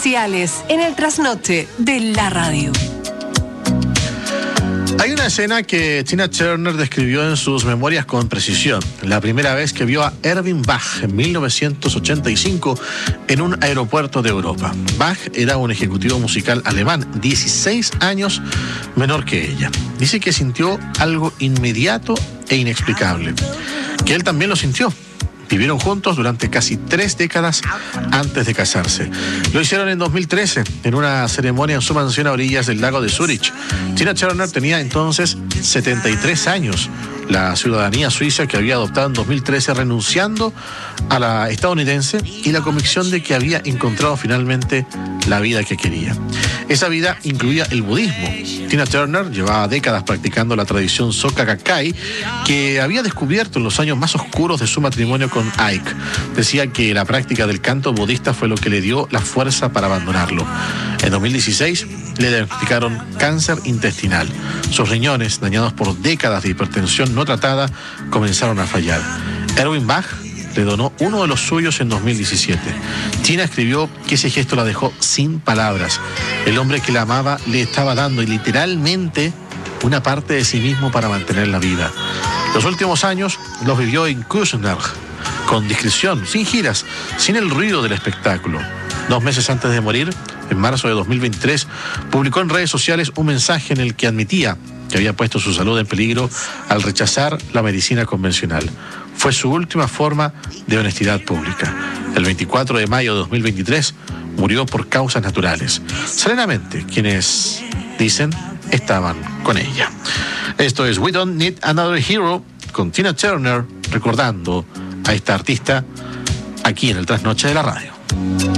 especiales en el trasnoche de la radio. Hay una escena que Tina Turner describió en sus memorias con precisión. La primera vez que vio a Erwin Bach en 1985 en un aeropuerto de Europa. Bach era un ejecutivo musical alemán, 16 años menor que ella. Dice que sintió algo inmediato e inexplicable, que él también lo sintió. Vivieron juntos durante casi 3 décadas antes de casarse. Lo hicieron en 2013, en una ceremonia en su mansión a orillas del lago de Zúrich. Tina Turner tenía entonces 73 años. La ciudadanía suiza que había adoptado en 2013, renunciando a la estadounidense, y la convicción de que había encontrado finalmente la vida que quería. Esa vida incluía el budismo. Tina Turner llevaba décadas practicando la tradición Soka Gakkai, que había descubierto en los años más oscuros de su matrimonio con Ike. Decía que la práctica del canto budista fue lo que le dio la fuerza para abandonarlo. En 2016 le diagnosticaron cáncer intestinal. Sus riñones, dañados por décadas de hipertensión no tratada, comenzaron a fallar. Erwin Bach le donó uno de los suyos en 2017. Tina escribió que ese gesto la dejó sin palabras. El hombre que la amaba le estaba dando, y literalmente, una parte de sí mismo para mantenerla viva. Los últimos años los vivió en Küsnacht, con discreción, sin giras, sin el ruido del espectáculo. 2 meses antes de morir, en marzo de 2023, publicó en redes sociales un mensaje en el que admitía que había puesto su salud en peligro al rechazar la medicina convencional. Fue su última forma de honestidad pública. El 24 de mayo de 2023 murió por causas naturales. Serenamente, quienes dicen estaban con ella. Esto es We Don't Need Another Hero, con Tina Turner, recordando a esta artista aquí en el Trasnoche de la Radio.